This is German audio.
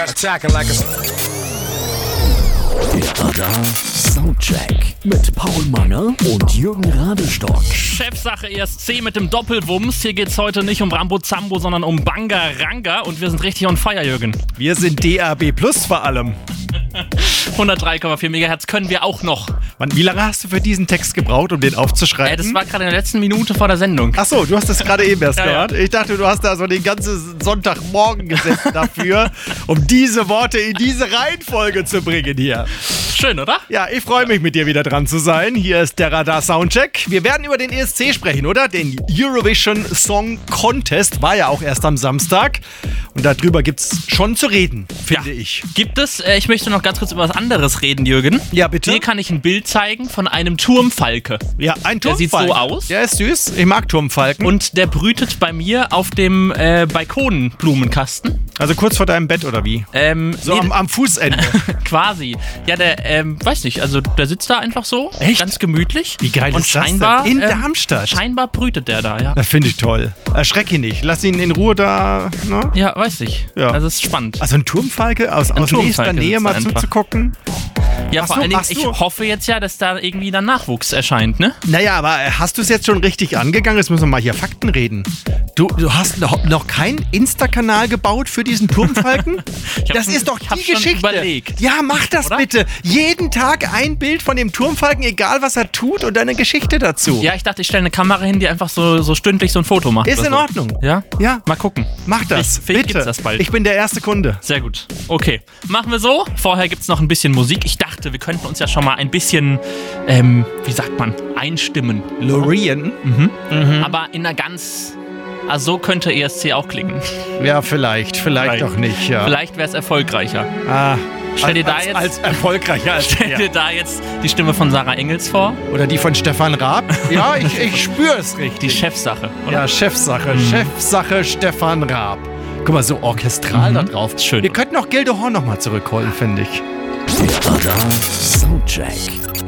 Attacking like a... Der Radar Soundcheck mit Paul Manger und Jürgen Radestock. Chefsache ESC mit dem Doppelwumms. Hier geht's heute nicht um Rambo Zambo, sondern um Banga Ranga. Und wir sind richtig on fire, Jürgen. Wir sind DAB Plus vor allem. 103,4 MHz können wir auch noch. Mann, wie lange hast du für diesen Text gebraucht, um den aufzuschreiben? Das war gerade in der letzten Minute vor der Sendung. Achso, du hast das gerade eben erst gehört. Ja. Ich dachte, du hast da so den ganzen Sonntagmorgen gesessen dafür, um diese Worte in diese Reihenfolge zu bringen hier. Schön, oder? Ja, ich freue mich, mit dir wieder dran zu sein. Hier ist der Radar Soundcheck. Wir werden über den ESC sprechen, oder? Den Eurovision Song Contest war ja auch erst am Samstag. Und darüber gibt's schon zu reden, finde ich. Gibt es, ich möchte noch ganz kurz über was anderes reden, Jürgen. Ja, bitte. Hier kann ich ein Bild zeigen von einem Turmfalke. Ja, ein Der Turmfalken. sieht so aus. Der ist süß. Ich mag Turmfalken. Und der brütet bei mir auf dem Balkonblumenkasten. Also kurz vor deinem Bett, oder wie? So nee, am Fußende. quasi. Ja, der, weiß nicht, also der sitzt da einfach so. Echt? Ganz gemütlich. Wie geil und ist das scheinbar, denn? In Darmstadt. Scheinbar brütet der da, ja. Das finde ich toll. Erschreck ihn nicht. Lass ihn in Ruhe da, ne? Ja, weiß ich. Ja. Also es ist spannend. Also ein Turmfalke aus nächster Turmfalke Nähe sitzt mal da einfach. zuzugucken. Ja, Hast vor du- allen Dingen, hast ich du- hoffe jetzt ja, dass da irgendwie dann Nachwuchs erscheint, ne? Naja, aber hast du es jetzt schon richtig angegangen? Jetzt müssen wir mal hier Fakten reden. Du hast noch keinen Insta-Kanal gebaut für diesen Turmfalken? Das ist doch ich hab die schon Geschichte. überlegt. Ja, mach das Oder? bitte. Jeden Tag ein Bild von dem Turmfalken, egal was er tut, und eine Geschichte dazu. Ja, ich dachte, ich stelle eine Kamera hin, die einfach so stündlich so ein Foto macht. Ist oder in so. Ordnung. Ja? Ja. Mal gucken. Mach das. Vielleicht bitte. gibt's das bald. Ich bin der erste Kunde. Sehr gut. Okay, machen wir so. Vorher gibt's noch ein bisschen Musik. Ich dachte, wir könnten uns ja schon mal ein bisschen, wie sagt man, einstimmen. Lorien? Aber in einer ganz... Also so könnte ESC auch klingen. Ja, vielleicht doch nicht. Ja. Vielleicht wäre es erfolgreicher. Ah, Stell dir da jetzt- als erfolgreicher als Stell dir da jetzt die Stimme von Sarah Engels vor. Oder die von Stefan Raab. Ja, ich spüre es Die richtig. Chefsache, oder? Ja, Chefsache. Chefsache Stefan Raab. Guck mal, so orchestral da drauf. Schön. Wir könnten auch Gilde Horn nochmal zurückholen, finde ich. Der Radar Soundcheck.